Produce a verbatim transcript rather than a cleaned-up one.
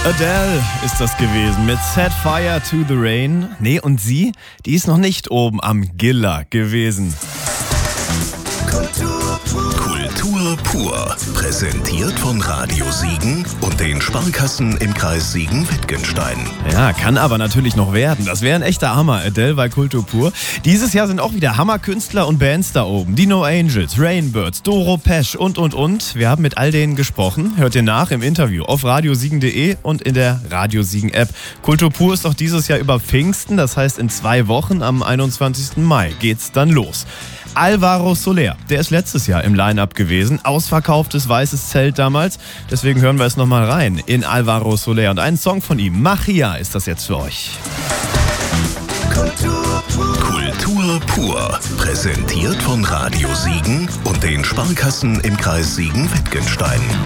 Adele ist das gewesen mit Set Fire to the Rain. Nee, und sie, die ist noch nicht oben am Giller gewesen. Kultur pur, präsentiert von Radio Siegen und den Sparkassen im Kreis Siegen-Wittgenstein. Ja, kann aber natürlich noch werden. Das wäre ein echter Hammer, Adele bei Kultur pur. Dieses Jahr sind auch wieder Hammerkünstler und Bands da oben. Die No Angels, Rainbirds, Doro Pesch und, und, und. Wir haben mit all denen gesprochen. Hört ihr nach im Interview auf radiosiegen punkt de und in der Radio Siegen App. Kultur pur ist auch dieses Jahr über Pfingsten. Das heißt, in zwei Wochen, am einundzwanzigsten Mai, geht's dann los. Alvaro Soler, der ist letztes Jahr im Line-Up gewesen. Ausverkauftes weißes Zelt damals. Deswegen hören wir es nochmal rein in Alvaro Soler. Und einen Song von ihm, Machia, ist das jetzt für euch. Kultur pur, präsentiert von Radio Siegen und den Sparkassen im Kreis Siegen-Wittgenstein.